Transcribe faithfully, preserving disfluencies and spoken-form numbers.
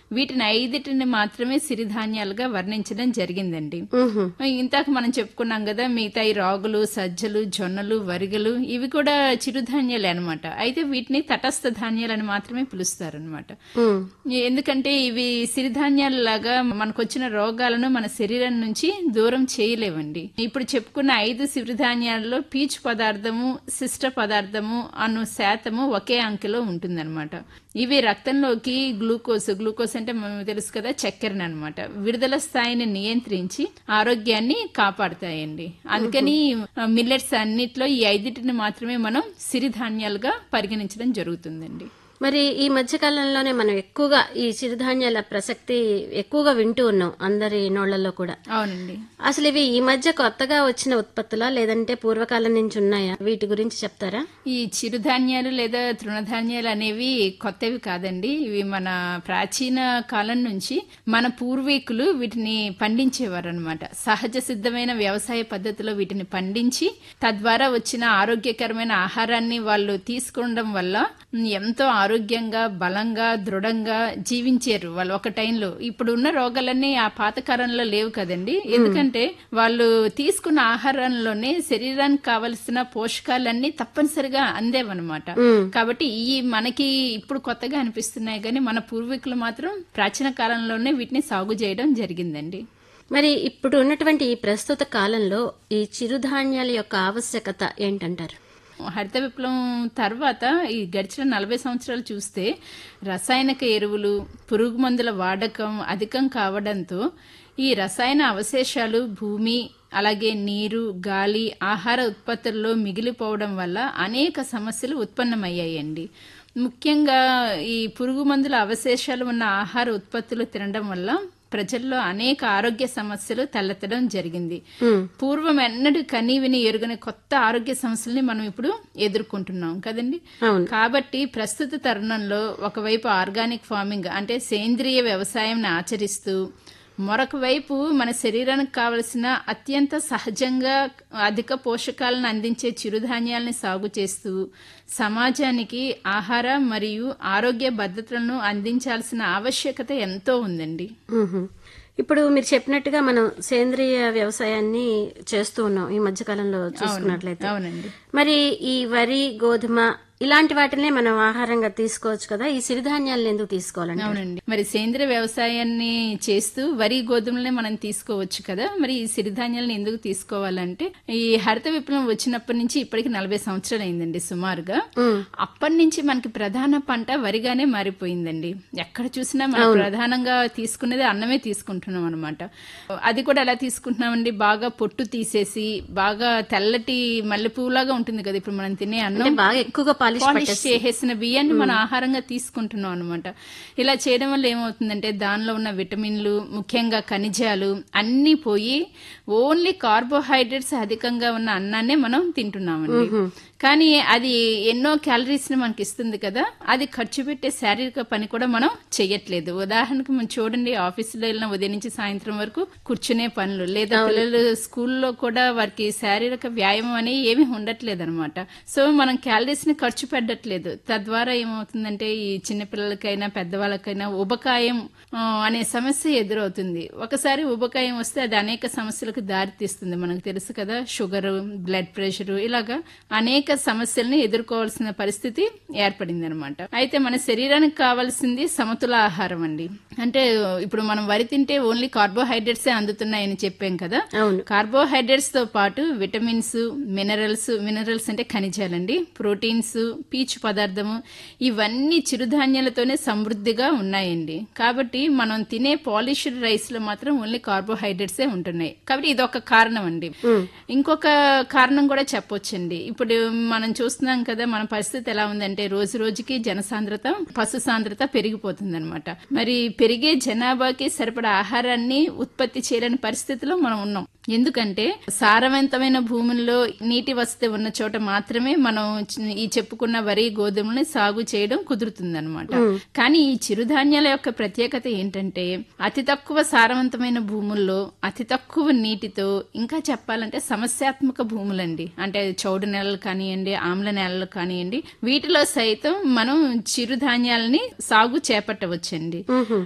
వీటిని ఐదిటిని మాత్రమే సిరిధాన్యాలుగా వర్ణించడం జరిగిందండి. ఇంతాక మనం చెప్పుకున్నాం కదా, మిగతా ఈ రాగులు, సజ్జలు, జొన్నలు, వరిగలు ఇవి కూడా చిరుధాన్యాలే అనమాట. అయితే వీటిని తటస్థ ధాన్యాలని మాత్రమే పిలుస్తారనమాట. ఎందుకంటే ఇవి సిరిధాన్యాల లాగా మనకొచ్చిన రోగాలను మన శరీరం నుంచి దూరం చేయలేవండి. ఇప్పుడు చెప్పుకున్న ఐదు సిరిధాన్యాల్లో పీచు పదార్థము, శిష్ట పదార్థము అను శాతము ఒకే అంకెలో ఉంటుందన్నమాట. ఇవి రక్తంలోకి గ్లూకోజ్ గ్లూకోజ్ అంటే మనకు తెలుసు కదా, చక్కెరని అనమాట, విడుదల స్థాయిని నియంత్రించి ఆరోగ్యాన్ని కాపాడుతాయండి. అందుకని మిల్లెట్స్ అన్నిట్లో ఈ ఐదింటిని మాత్రమే మనం సిరిధాన్యాలుగా పరిగణించడం జరుగుతుందండి. మరి ఈ మధ్య కాలంలోనే మనం ఎక్కువగా ఈ చిరుధాన్యాల ప్రసక్తి ఎక్కువగా వింటూ ఉన్నాం అందరి నోళ్లలో కూడా. అవునండి. అసలు ఇవి ఈ మధ్య కొత్తగా వచ్చిన ఉత్పత్తులా లేదంటే పూర్వకాలం నుంచి ఉన్నాయా? వీటి గురించి చెప్తారా? ఈ చిరుధాన్యాలు లేదా తృణధాన్యాలు అనేవి కొత్తవి కాదండి. ఇవి మన ప్రాచీన కాలం నుంచి మన పూర్వీకులు వీటిని పండించేవారు అనమాట. సహజ సిద్ధమైన వ్యవసాయ పద్ధతిలో వీటిని పండించి తద్వారా వచ్చిన ఆరోగ్యకరమైన ఆహారాన్ని వాళ్ళు తీసుకోవడం వల్ల ఎంతో ఆరోగ్యంగా, బలంగా, దృఢంగా జీవించారు వాళ్ళు ఒక టైంలో. ఇప్పుడు ఉన్న రోగాలన్నీ ఆ పాతకాలంలో లేవు కదండి. ఎందుకంటే వాళ్ళు తీసుకున్న ఆహారంలోనే శరీరానికి కావలసిన పోషకాలన్నీ తప్పనిసరిగా అందేవన్నమాట. కాబట్టి ఈ మనకి ఇప్పుడు కొత్తగా అనిపిస్తున్నాయి కానీ మన పూర్వీకులు మాత్రం ప్రాచీన కాలంలోనే వీటిని సాగు చేయడం జరిగిందండి. మరి ఇప్పుడు ఉన్నటువంటి ఈ ప్రస్తుత కాలంలో ఈ చిరుధాన్యాల యొక్క ఆవశ్యకత ఏంటంటారు? హరిత విప్లవం తర్వాత ఈ గడిచిన నలభై సంవత్సరాలు చూస్తే రసాయనిక ఎరువులు, పురుగు మందుల వాడకం అధికం కావడంతో ఈ రసాయన అవశేషాలు భూమి, అలాగే నీరు, గాలి, ఆహార ఉత్పత్తుల్లో మిగిలిపోవడం వల్ల అనేక సమస్యలు ఉత్పన్నమయ్యాయండి. ముఖ్యంగా ఈ పురుగు మందుల అవశేషాలు ఉన్న ఆహార ఉత్పత్తులు తినడం వల్ల ప్రజల్లో అనేక ఆరోగ్య సమస్యలు తలెత్తడం జరిగింది. పూర్వం ఎన్నడూ కనీవిని ఎరుగని కొత్త ఆరోగ్య సమస్యల్ని మనం ఇప్పుడు ఎదుర్కొంటున్నాం కదండి. కాబట్టి ప్రస్తుత తరుణంలో ఒకవైపు ఆర్గానిక్ ఫార్మింగ్ అంటే సేంద్రియ వ్యవసాయం ఆచరిస్తూ, మరొక వైపు మన శరీరానికి కావలసిన అత్యంత సహజంగా అధిక పోషకాలను అందించే చిరుధాన్యాలని సాగు చేస్తూ సమాజానికి ఆహార మరియు ఆరోగ్య భద్రతలను అందించాల్సిన ఆవశ్యకత ఎంతో ఉందండి. ఇప్పుడు మీరు చెప్పినట్టుగా మనం సేంద్రియ వ్యవసాయాన్ని చేస్తూ ఉన్నాం ఈ మధ్యకాలంలో చూసుకున్నట్లయితే. అవునండి. మరి ఈ వరి, గోధుమ ఇలాంటి వాటినే మనం ఆహారంగా తీసుకోవచ్చు కదా, ఈ సిరిధాన్యాలను ఎందుకు తీసుకోవాలంటే? అవునండి. మరి సేంద్రియ వ్యవసాయాన్ని చేస్తూ వరి, గోధుమలనే మనం తీసుకోవచ్చు కదా, మరి ఈ సిరిధాన్యాలను ఎందుకు తీసుకోవాలంటే ఈ హరిత విప్లవం వచ్చినప్పటి నుంచి ఇప్పటికి నలభై సంవత్సరాలు అయిందండి సుమారుగా. అప్పటి నుంచి మనకి ప్రధాన పంట వరిగానే మారిపోయిందండి. ఎక్కడ చూసినా మనం ప్రధానంగా తీసుకునేది అన్నమే తీసుకుంటున్నాం అనమాట. అది కూడా ఎలా తీసుకుంటున్నామండి, బాగా పొట్టు తీసేసి బాగా తెల్లటి మల్లెపూలాగా ఉంటుంది కదా ఇప్పుడు మనం తినే అన్నం, బాగా ఎక్కువగా పాలిష్ చేసేసిన బియ్యాన్ని మనం ఆహారంగా తీసుకుంటున్నాం అనమాట. ఇలా చేయడం వల్ల ఏమవుతుందంటే దానిలో ఉన్న విటమిన్లు, ముఖ్యంగా ఖనిజాలు అన్ని పోయి ఓన్లీ కార్బోహైడ్రేట్స్ అధికంగా ఉన్న అన్నాన్నే మనం తింటున్నామండి. కానీ అది ఎన్నో క్యాలరీస్ ని మనకి ఇస్తుంది కదా, అది ఖర్చు పెట్టే శారీరక పని కూడా మనం చెయ్యట్లేదు. ఉదాహరణకు మనం చూడండి, ఆఫీసులో వెళ్ళిన ఉదయం నుంచి సాయంత్రం వరకు కూర్చునే పనులు, లేదా పిల్లలు స్కూల్లో కూడా వారికి శారీరక వ్యాయామం అనేది ఏమీ ఉండట్లేదు అనమాట. సో మనం క్యాలరీస్ ని ఖర్చు పెట్టట్లేదు. తద్వారా ఏమవుతుందంటే ఈ చిన్నపిల్లలకైనా పెద్దవాళ్ళకైనా ఉబకాయం అనే సమస్య ఎదురవుతుంది. ఒకసారి ఉబకాయం వస్తే అది అనేక సమస్యలకు దారితీస్తుంది. మనకు తెలుసు కదా, షుగర్, బ్లడ్ ప్రెషర్, ఇలాగా అనేక సమస్యల్ని ఎదుర్కోవాల్సిన పరిస్థితి ఏర్పడింది అనమాట. అయితే మన శరీరానికి కావాల్సింది సమతుల ఆహారం అండి. అంటే ఇప్పుడు మనం వరి తింటే ఓన్లీ కార్బోహైడ్రేట్సే అందుతున్నాయని చెప్పాం కదా, కార్బోహైడ్రేట్స్ తో పాటు విటమిన్స్, మినరల్స్ మినరల్స్ అంటే ఖనిజాలండి, ప్రోటీన్స్, పీచు పదార్థము ఇవన్నీ చిరుధాన్యాలతోనే సమృద్ధిగా ఉన్నాయండి. కాబట్టి మనం తినే పాలిష్డ్ రైస్ లో మాత్రం ఓన్లీ కార్బోహైడ్రేట్సే ఉంటున్నాయి. కాబట్టి ఇది ఒక కారణం అండి. ఇంకొక కారణం కూడా చెప్పొచ్చండి. ఇప్పుడు మనం చూస్తున్నాం కదా, మన పరిస్థితి ఎలా ఉందంటే రోజు రోజుకి జనసాంద్రత, పశు సాంద్రత పెరిగిపోతుంది అనమాట. మరి పెరిగే జనాభాకి సరిపడా ఆహారాన్ని ఉత్పత్తి చేయలేని పరిస్థితిలో మనం ఉన్నాం. ఎందుకంటే సారవంతమైన భూముల్లో నీటి వసతి ఉన్న చోట మాత్రమే మనం ఈ చెప్పుకున్న వరి, గోధుమల్ని సాగు చేయడం కుదురుతుందన్నమాట. కానీ ఈ చిరుధాన్యాల యొక్క ప్రత్యేకత ఏంటంటే అతి తక్కువ సారవంతమైన భూముల్లో అతి తక్కువ నీటితో, ఇంకా చెప్పాలంటే సమస్యాత్మక భూములండి, అంటే చౌడు నేలలు కానివ్వండి, ఆమ్ల నేలలు కానివ్వండి, వీటిలో సైతం మనం చిరుధాన్యాలని సాగు చేపట్టవచ్చండి.